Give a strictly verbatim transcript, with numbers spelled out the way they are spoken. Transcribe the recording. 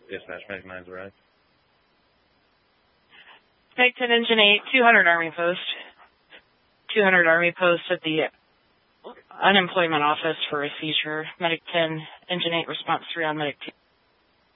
Dispatch, Medic nine's arrived. Medic ten, Engine eight, two hundred Army Post. two hundred Army Post at the unemployment office for a seizure. Medic ten, Engine eight, response three on Medic two.